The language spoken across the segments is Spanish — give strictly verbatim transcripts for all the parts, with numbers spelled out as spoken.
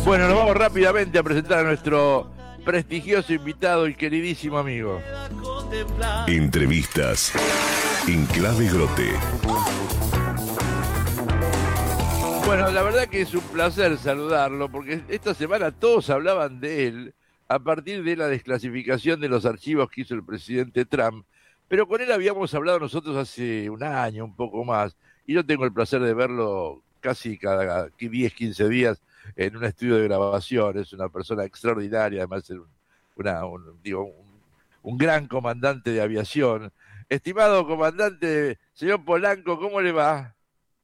Bueno, nos vamos rápidamente a presentar a nuestro prestigioso invitado y queridísimo amigo. Entrevistas en Clave Grote. Bueno, la verdad que es un placer saludarlo, porque esta semana todos hablaban de él a partir de la desclasificación de los archivos que hizo el presidente Trump, pero con él habíamos hablado nosotros hace un año, un poco más, y yo tengo el placer de verlo casi cada diez, quince días en un estudio de grabación. Es una persona extraordinaria, además es una, un, digo, un, un gran comandante de aviación. Estimado comandante, señor Polanco, ¿cómo le va?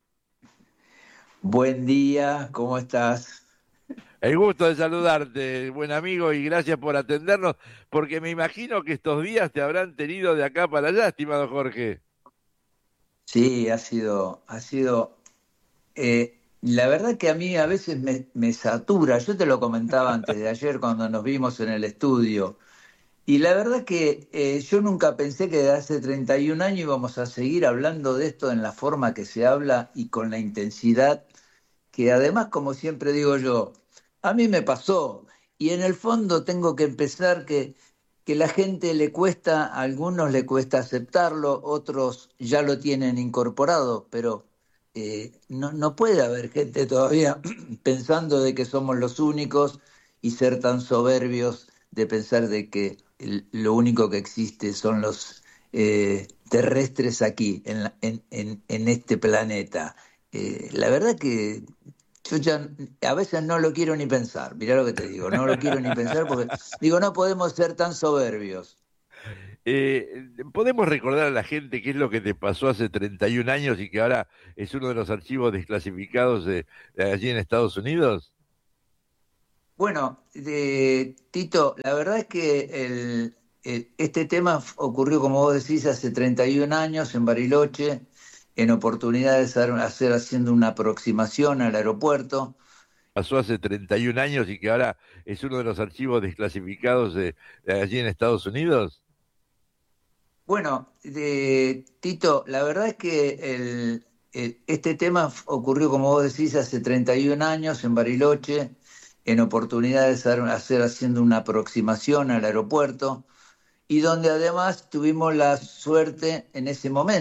Buen día, ¿cómo estás? El gusto de saludarte, buen amigo, y gracias por atendernos, porque me imagino que estos días te habrán tenido de acá para allá, estimado Jorge. Sí, ha sido, ha sido, eh, la verdad que a mí a veces me, me satura. Yo te lo comentaba antes de ayer cuando nos vimos en el estudio, y la verdad que eh, yo nunca pensé que de hace treinta y un años íbamos a seguir hablando de esto en la forma que se habla y con la intensidad que además, como siempre digo yo, a mí me pasó, y en el fondo tengo que empezar que, que la gente le cuesta, a algunos le cuesta aceptarlo, otros ya lo tienen incorporado, pero eh, no, no puede haber gente todavía pensando de que somos los únicos y ser tan soberbios de pensar de que el- lo único que existe son los eh, terrestres aquí, en, la- en, en, en este planeta. Eh, la verdad que yo ya a veces no lo quiero ni pensar, mirá lo que te digo, no lo quiero ni pensar porque digo, no podemos ser tan soberbios. Eh, ¿podemos recordar a la gente qué es lo que te pasó hace treinta y un años y que ahora es uno de los archivos desclasificados de, de allí en Estados Unidos? Bueno, eh, Tito, la verdad es que el- el- este tema f- ocurrió, como vos decís, hace treinta y un años en Bariloche, en oportunidad de hacer, hacer haciendo una aproximación al aeropuerto. Pasó hace treinta y un años y que ahora es uno de los archivos desclasificados de, de allí en Estados Unidos. Bueno, de, Tito, la verdad es que el- el- este tema f- ocurrió, como vos decís, hace treinta y un años en Bariloche, en oportunidad de hacer, hacer haciendo una aproximación al aeropuerto, y donde además tuvimos la suerte en ese momento